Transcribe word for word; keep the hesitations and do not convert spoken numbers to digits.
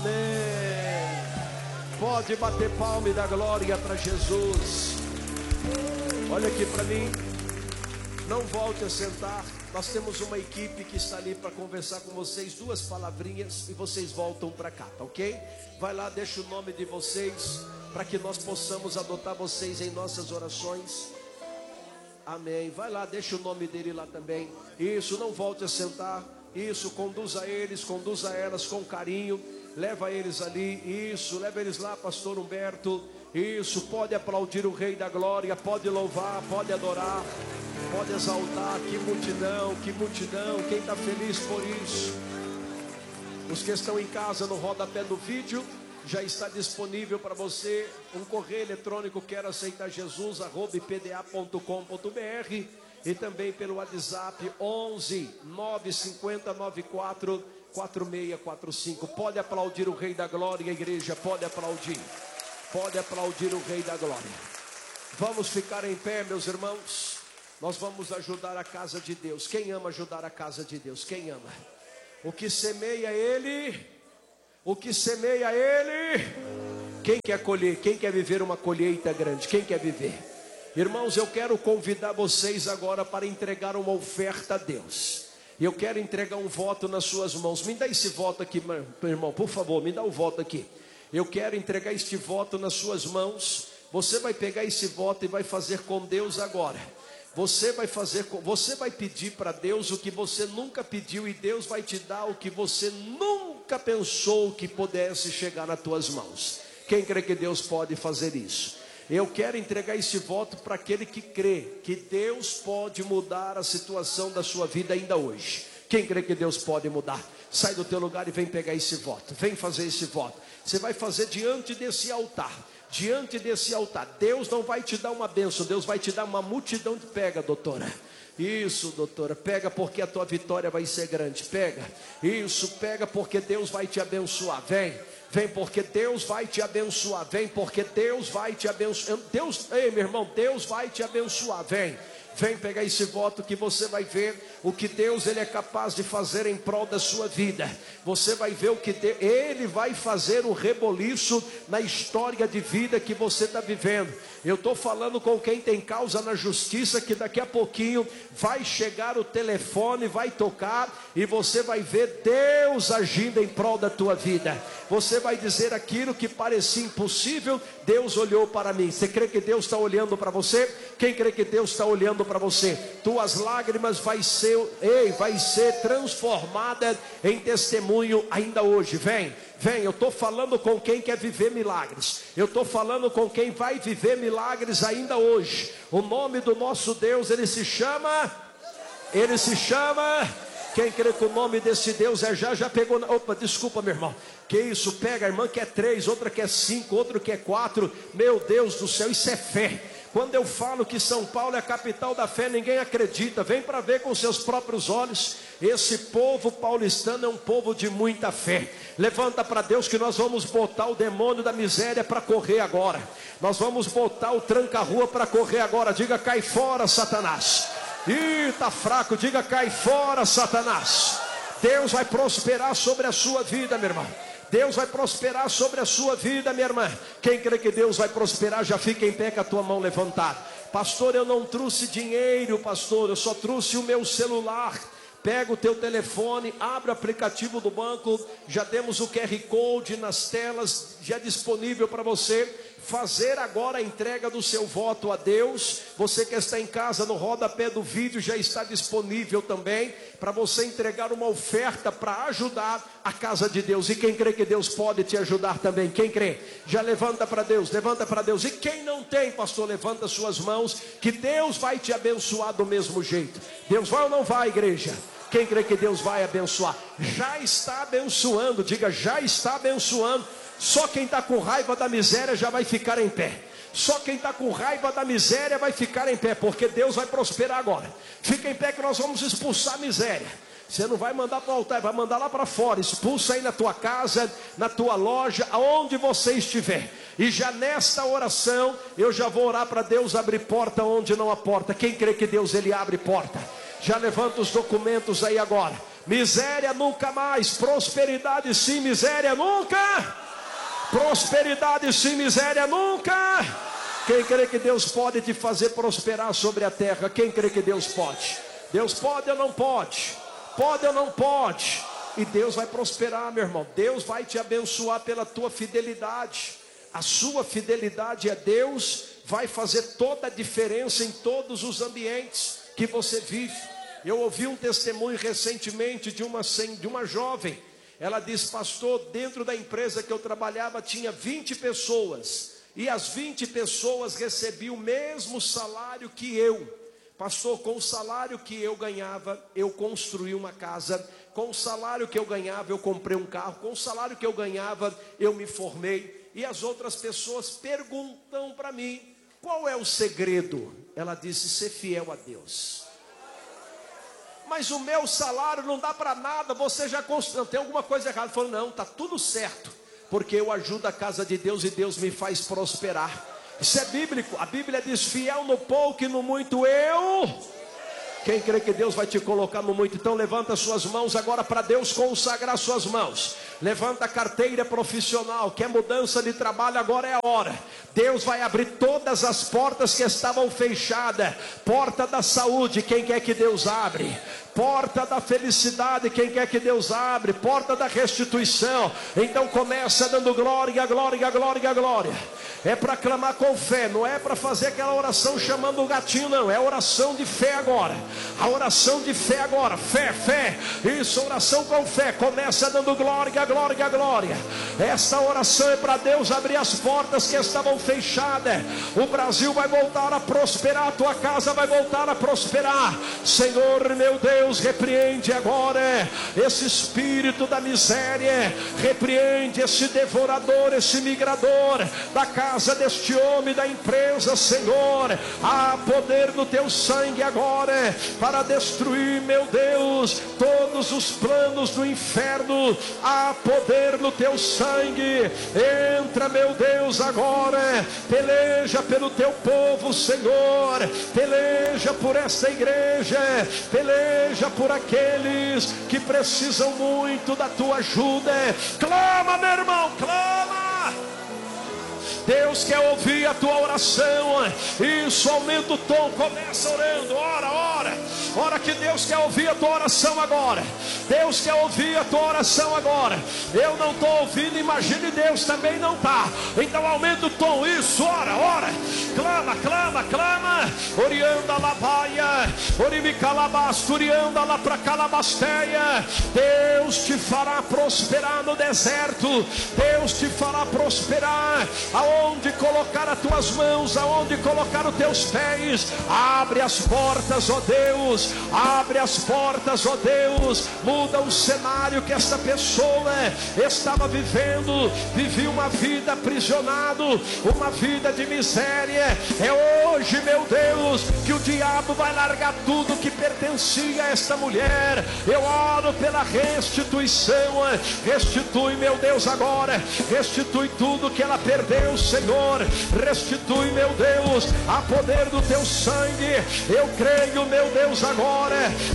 Amém. Pode bater palma e dar glória para Jesus. Olha aqui para mim. Não volte a sentar. Nós temos uma equipe que está ali para conversar com vocês. Duas palavrinhas e vocês voltam para cá, tá ok? Vai lá, deixa o nome de vocês, para que nós possamos adotar vocês em nossas orações. Amém. Vai lá, deixa o nome dele lá também. Isso, não volte a sentar. Isso, conduza eles, conduza elas com carinho. Leva eles ali. Isso, leva eles lá, pastor Humberto. Isso, pode aplaudir o Rei da Glória. Pode louvar, pode adorar, pode exaltar. Que multidão, que multidão. Quem está feliz por isso? Os que estão em casa, no rodapé do vídeo, já está disponível para você um correio eletrônico. Quero aceitar Jesus, arroba i p d a ponto com ponto b r. E também pelo WhatsApp onze nove cinco zero nove quatro quatro seis quatro cinco. Pode aplaudir o Rei da Glória, igreja, pode aplaudir. Pode aplaudir o Rei da Glória. Vamos ficar em pé, meus irmãos. Nós vamos ajudar a casa de Deus. Quem ama ajudar a casa de Deus? Quem ama? O que semeia ele, o que semeia ele. Quem quer colher? Quem quer viver uma colheita grande? Quem quer viver? Irmãos, eu quero convidar vocês agora para entregar uma oferta a Deus. Eu quero entregar um voto nas suas mãos. Me dá esse voto aqui, meu irmão, por favor, me dá o voto aqui. Eu quero entregar este voto nas suas mãos. Você vai pegar esse voto e vai fazer com Deus agora. Você vai fazer, você vai pedir para Deus o que você nunca pediu, e Deus vai te dar o que você nunca pensou que pudesse chegar nas tuas mãos. Quem crê que Deus pode fazer isso? Eu quero entregar esse voto para aquele que crê que Deus pode mudar a situação da sua vida ainda hoje. Quem crê que Deus pode mudar? Sai do teu lugar e vem pegar esse voto. Vem fazer esse voto. Você vai fazer diante desse altar. Diante desse altar. Deus não vai te dar uma bênção. Deus vai te dar uma multidão de pega, doutora. Isso, doutora. Pega porque a tua vitória vai ser grande. Pega. Isso, pega porque Deus vai te abençoar. Vem. Vem porque Deus vai te abençoar. Vem porque Deus vai te abençoar. Deus, ei, meu irmão, Deus vai te abençoar. Vem. Vem pegar esse voto que você vai ver o que Deus ele é capaz de fazer em prol da sua vida. Você vai ver o que Deus, Ele vai fazer um reboliço na história de vida que você está vivendo. Eu estou falando com quem tem causa na justiça, que daqui a pouquinho vai chegar o telefone, vai tocar e você vai ver Deus agindo em prol da tua vida. Você vai dizer aquilo que parecia impossível, Deus olhou para mim. Você crê que Deus está olhando para você? Quem crê que Deus está olhando para você? Tuas lágrimas vai ser, ei, vai ser transformada em testemunho ainda hoje. Vem, vem, eu estou falando com quem quer viver milagres. Eu estou falando com quem vai viver milagres ainda hoje. O nome do nosso Deus, ele se chama, ele se chama... Quem crê que o nome desse Deus é já, já pegou, na... opa, desculpa meu irmão, que isso, pega, a irmã quer três, outra quer cinco, outro quer quatro, meu Deus do céu, isso é fé. Quando eu falo que São Paulo é a capital da fé, ninguém acredita. Vem para ver com seus próprios olhos. Esse povo paulistano é um povo de muita fé. Levanta para Deus que nós vamos botar o demônio da miséria para correr agora. Nós vamos botar o tranca-rua para correr agora. Diga, cai fora, Satanás. Ih, tá fraco, diga, cai fora, Satanás. Deus vai prosperar sobre a sua vida, meu irmão. Deus vai prosperar sobre a sua vida, minha irmã. Quem crê que Deus vai prosperar, já fica em pé com a tua mão levantada. Pastor, eu não trouxe dinheiro, pastor, eu só trouxe o meu celular. Pega o teu telefone, abre o aplicativo do banco. Já temos o Q R Code nas telas, já disponível para você fazer agora a entrega do seu voto a Deus. Você que está em casa, no rodapé do vídeo já está disponível também para você entregar uma oferta para ajudar a casa de Deus. E quem crê que Deus pode te ajudar também? Quem crê? Já levanta para Deus, levanta para Deus. E quem não tem, pastor, levanta suas mãos, que Deus vai te abençoar do mesmo jeito. Deus vai ou não vai, igreja? Quem crê que Deus vai abençoar? Já está abençoando, diga, já está abençoando. Só quem está com raiva da miséria já vai ficar em pé. Só quem está com raiva da miséria vai ficar em pé, porque Deus vai prosperar agora. Fica em pé que nós vamos expulsar a miséria. Você não vai mandar para o altar, vai mandar lá para fora. Expulsa aí na tua casa, na tua loja, aonde você estiver. E já nesta oração, eu já vou orar para Deus abrir porta onde não há porta. Quem crê que Deus ele abre porta? Já levanta os documentos aí agora. Miséria nunca mais. Prosperidade sim, miséria nunca. Prosperidade sim, miséria nunca. Quem crê que Deus pode te fazer prosperar sobre a terra? Quem crê que Deus pode? Deus pode ou não pode? Pode ou não pode? E Deus vai prosperar, meu irmão. Deus vai te abençoar pela tua fidelidade. A sua fidelidade a Deus vai fazer toda a diferença em todos os ambientes que você vive. Eu ouvi um testemunho recentemente de uma, de uma jovem. Ela disse: pastor, dentro da empresa que eu trabalhava tinha vinte pessoas. E as vinte pessoas recebiam o mesmo salário que eu. Pastor, com o salário que eu ganhava, eu construí uma casa. Com o salário que eu ganhava, eu comprei um carro. Com o salário que eu ganhava, eu me formei. E as outras pessoas perguntam para mim: qual é o segredo? Ela disse: ser fiel a Deus. Mas o meu salário não dá para nada, você já construiu. Tem alguma coisa errada? Falou: não, está tudo certo, porque eu ajudo a casa de Deus e Deus me faz prosperar. Isso é bíblico. A Bíblia diz: fiel no pouco e no muito eu. Quem crê que Deus vai te colocar no muito? Então levanta suas mãos agora para Deus consagrar suas mãos. Levanta a carteira profissional. Quer mudança de trabalho? Agora é a hora. Deus vai abrir todas as portas que estavam fechadas. Porta da saúde, quem quer que Deus abre? Porta da felicidade, quem quer que Deus abre? Porta da restituição. Então começa dando glória, glória, glória, glória. É para clamar com fé, não é para fazer aquela oração chamando o gatinho, não. É oração de fé agora. A oração de fé agora. Fé, fé. Isso, oração com fé. Começa dando glória, glória, glória. Esta oração é para Deus abrir as portas que estavam fechadas. O Brasil vai voltar a prosperar. A tua casa vai voltar a prosperar. Senhor, meu Deus, repreende agora esse espírito da miséria. Repreende esse devorador, esse migrador da casa deste homem, da empresa, Senhor. Há poder no teu sangue agora para destruir, meu Deus, todos os planos do inferno. Há poder no teu sangue. Entra, meu Deus, agora. Peleja pelo teu povo, Senhor. Peleja por esta igreja. Peleja por aqueles que precisam muito da tua ajuda. Clama, meu irmão, clama. Deus quer ouvir a tua oração. Isso, aumenta o tom, começa orando. Ora, ora, ora que Deus quer ouvir a tua oração agora. Deus quer ouvir a tua oração agora. Eu não estou ouvindo, imagine Deus também não está. Então aumenta o tom, isso, ora, ora. Clama, clama, clama. Orianda labaia, oribicalabasturianda lá para calabasteia. Deus te fará prosperar no deserto. Deus te fará prosperar aonde colocar as tuas mãos, aonde colocar os teus pés. Abre as portas, ó Deus. Abre as portas, ó Deus. Muda o cenário que esta pessoa estava vivendo. Vivia uma vida aprisionado, uma vida de miséria. É hoje, meu Deus, que o diabo vai largar tudo que pertencia a esta mulher. Eu oro pela restituição. Restitui, meu Deus, agora. Restitui tudo que ela perdeu, Senhor. Restitui, meu Deus, a poder do teu sangue. Eu creio, meu Deus, agora